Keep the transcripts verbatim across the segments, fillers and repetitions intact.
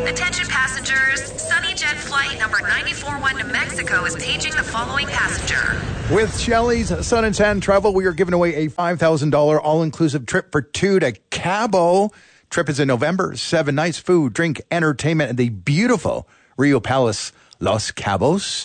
Attention passengers, SunnyJet flight number nine four one to Mexico is paging the following passenger. With Shelley's Sun and Sand Travel, we are giving away a five thousand dollars all-inclusive trip for two to Cabo. Trip is in November. Seven nights, food, drink, entertainment, and the beautiful Rio Palace, Los Cabos.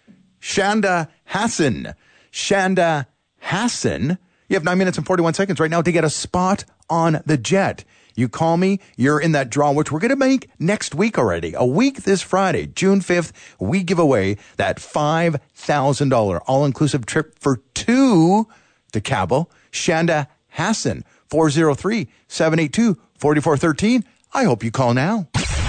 Shanda Hassan. Shanda Hassan. You have nine minutes and forty-one seconds right now to get a spot on the jet. You call me, you're in that draw, which we're going to make next week already. A week this Friday, June fifth, we give away that five thousand dollars all-inclusive trip for two to Cabo. Shanda Hassan, four oh three, seven eight two, four four one three. I hope you call now.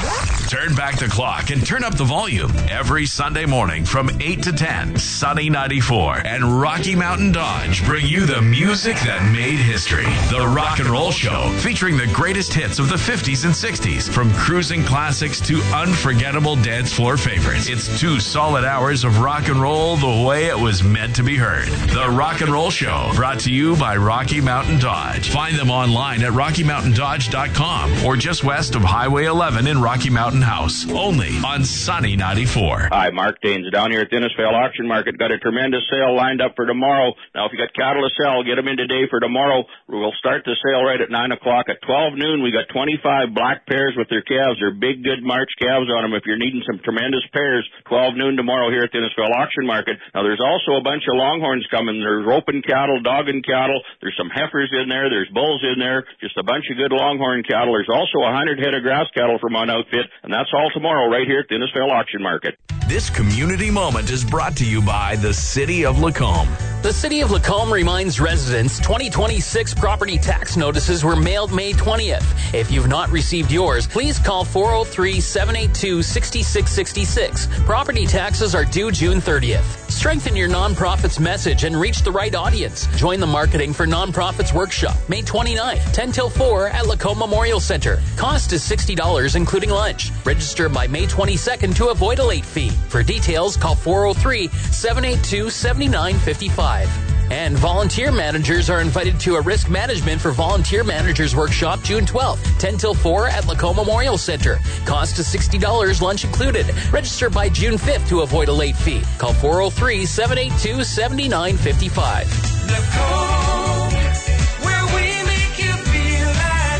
Turn back the clock and turn up the volume. Every Sunday morning from eight to ten, Sunny ninety-four and Rocky Mountain Dodge bring you the music that made history. The Rock and Roll Show, featuring the greatest hits of the fifties and sixties, from cruising classics to unforgettable dance floor favorites. It's two solid hours of rock and roll the way it was meant to be heard. The Rock and Roll Show, brought to you by Rocky Mountain Dodge. Find them online at rocky mountain dodge dot com or just west of Highway eleven in Rocky Mountain House, only on Sunny ninety-four. Hi, Mark Danes down here at the Innisfail Auction Market. Got a tremendous sale lined up for tomorrow. Now, if you got cattle to sell, get them in today for tomorrow. We'll start the sale right at nine o'clock. At twelve noon, we got twenty-five black pairs with their calves. They're big, good March calves on them. If you're needing some tremendous pairs, twelve noon tomorrow here at the Innisfail Auction Market. Now, there's also a bunch of longhorns coming. There's roping cattle, dogging cattle. There's some heifers in there. There's bulls in there. Just a bunch of good longhorn cattle. There's also a hundred head of grass cattle from one outfit, and that's all tomorrow right here at the Innisfail Auction Market. This community moment is brought to you by the City of Lacombe. The City of Lacombe reminds residents twenty twenty-six property tax notices were mailed May twentieth. If you've not received yours, please call four oh three, seven eight two, six six six six. Property taxes are due June thirtieth. Strengthen your nonprofit's message and reach the right audience. Join the Marketing for Nonprofits Workshop, May twenty-ninth, ten till four at Lacombe Memorial Center. Cost is sixty dollars, including lunch. Register by May twenty-second to avoid a late fee. For details, call four oh three, seven eight two, seven nine five five. And volunteer managers are invited to a Risk Management for Volunteer Managers Workshop June twelfth, ten till four at Lacombe Memorial Center. Cost is sixty dollars, lunch included. Register by June fifth to avoid a late fee. Call four oh three, seven eight two, seven nine five five. Lacombe, where we make you feel at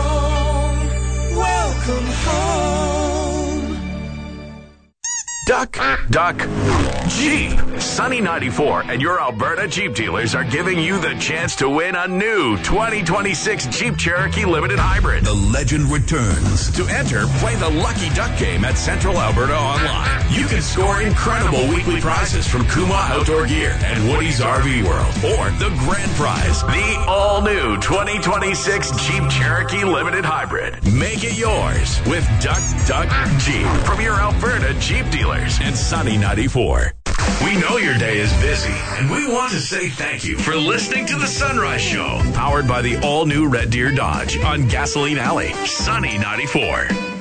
home. Welcome home. Duck, duck, Jeep. Sunny ninety-four and your Alberta Jeep dealers are giving you the chance to win a new twenty twenty-six Jeep Cherokee Limited Hybrid. The legend returns. To enter, play the Lucky Duck game at Central Alberta Online. You can score incredible weekly prizes from Kuma Outdoor Gear and Woody's R V World. Or the grand prize, the all-new twenty twenty-six Jeep Cherokee Limited Hybrid. Make it yours with Duck, Duck, Jeep from your Alberta Jeep dealer. And Sunny ninety-four. We know your day is busy, and we want to say thank you for listening to the Sunrise Show, powered by the all-new Red Deer Dodge on Gasoline Alley. Sunny ninety-four.